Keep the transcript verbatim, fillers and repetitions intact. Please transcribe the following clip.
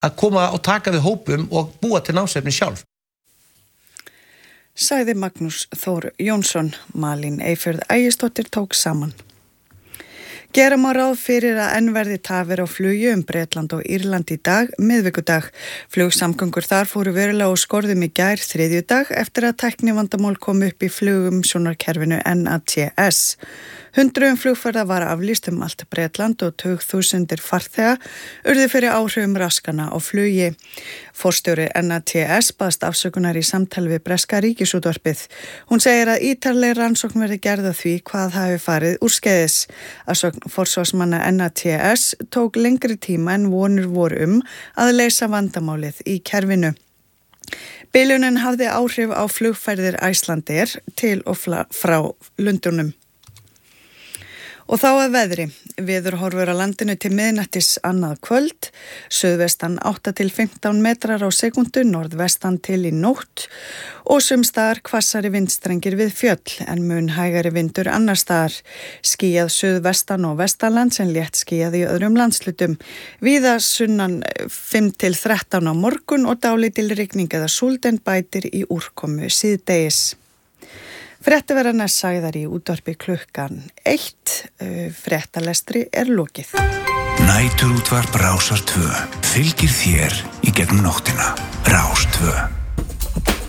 að koma og taka við hópum og búa til námsefni sjálf. Sagði Magnús Þór Jónsson. Malín Eyfjörð Ægisdóttir tók saman. Gera má ráð fyrir að enn verði tafir á flugi um Bretland og Írland í dag, miðvikudag. Flugsamgöngur þar fóru verulega á skorðum í gær þriðjudag eftir að tæknivandamál kom upp í flugumsjónarkerfinu N A T S. Hundruðum flugferða var aflýst um allt Bretland og tugþúsundir farþega urðu fyrir áhrifum raskana á flugi. Forstjóri N A T S baðst afsökunar í samtali við breska ríkisútvarpið. Hún segir að ítarleg rannsókn verði gerð á því hvað hafi farið úrskeiðis. Að sögn forsvarsmanna N A T S tók lengri tíma en vonir voru um að leysa vandamálið í kerfinu. Bilunin hafði áhrif á flugferðir Icelandair til og frá Lundúnum. Og þá að veðri. Veður horfur á landinu til miðnættis annað kvöld, suðvestan átta til fimmtán metrar á sekundu, norðvestan til í nótt og sums staðar hvassari vindstrengir við fjöll en mun hægari vindur annars staðar. Skýjað suðvestan og vestanlands en létt skýjað í öðrum landslutum. Víða sunnan fimm til þrettán á morgun og dálítil rigning eða súld en bætir í úrkomu síðdegis. Frétti verða næst sagðar í útvarpi klukkan eitt. Fréttalestri er lokið. Næturútvarp Rásar tvö. Fylgir þér í gegnum nóttina. Rás tvö.